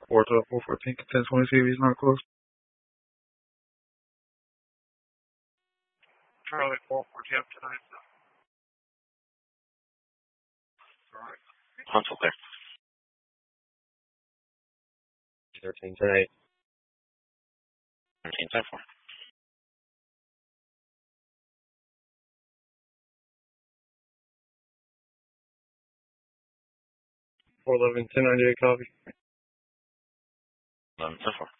4 14, 10 20 see if he's not close. Charlie 414 up tonight. Alright. Huntsville there. 13 tonight. 13 10 4. 411 1098 copy. 11 10 4.